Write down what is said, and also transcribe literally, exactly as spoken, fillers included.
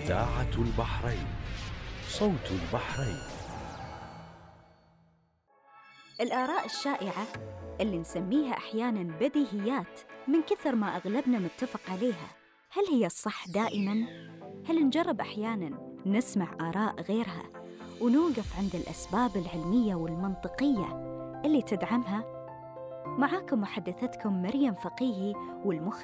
إذاعة البحرين، صوت البحرين. الآراء الشائعة اللي نسميها أحياناً بديهيات من كثر ما أغلبنا متفق عليها، هل هي الصح دائماً؟ هل نجرب أحياناً نسمع آراء غيرها ونوقف عند الأسباب العلمية والمنطقية اللي تدعمها؟ معاكم محدثتكم مريم فقيهي والمخرج